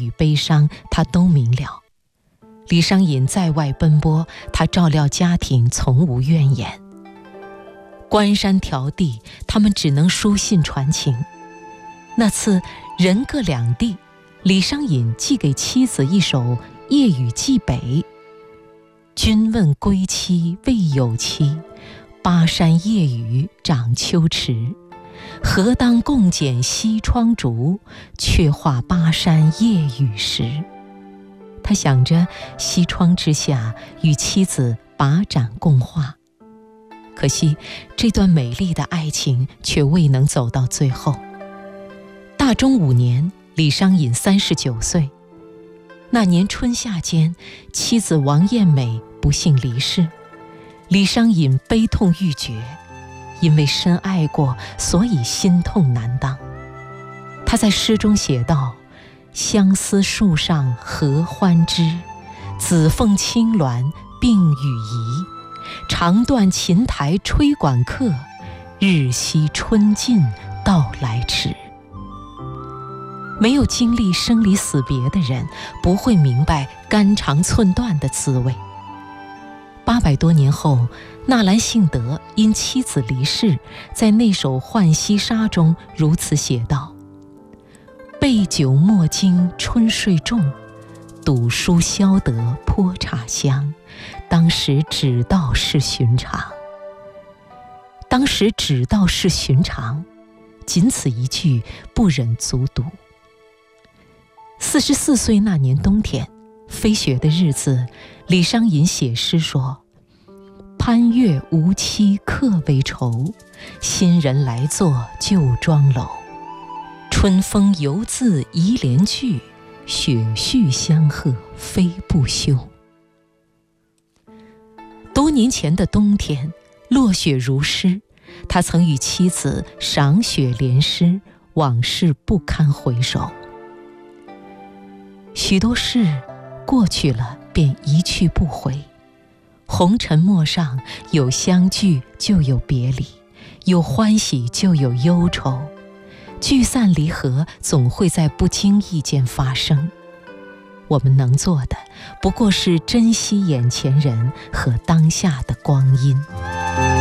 与悲伤，他都明了。李商隐在外奔波，他照料家庭，从无怨言。关山迢递，他们只能书信传情。那次人各两地，李商隐寄给妻子一首《夜雨寄北》：君问归期未有期，巴山夜雨涨秋池。何当共剪西窗烛，却话巴山夜雨时。他想着西窗之下与妻子把盏共话，可惜这段美丽的爱情却未能走到最后。大中5年，李商隐39岁。那年春夏间，妻子王艳美不幸离世，李商隐悲痛欲绝，因为深爱过，所以心痛难当。他在诗中写道：相思树上合欢枝，紫凤青鸾并羽仪。长断琴台吹管客，日惜春尽到来迟。没有经历生离死别的人，不会明白肝肠寸断的滋味。800多年后，纳兰性德因妻子离世，在那首《浣溪沙》中如此写道：备酒莫惊春睡重，赌书消得泼茶香。当时只道是寻常。当时只道是寻常，仅此一句，不忍卒读。44岁那年冬天，飞雪的日子，李商隐写诗说：攀越无期客为愁，新人来作旧庄楼。春风犹自移帘去，雪絮相和飞不休。多年前的冬天，落雪如诗，他曾与妻子赏雪联诗，往事不堪回首。许多事过去了便一去不回，红尘陌上，有相聚就有别离，有欢喜就有忧愁。聚散离合总会在不经意间发生，我们能做的不过是珍惜眼前人和当下的光阴。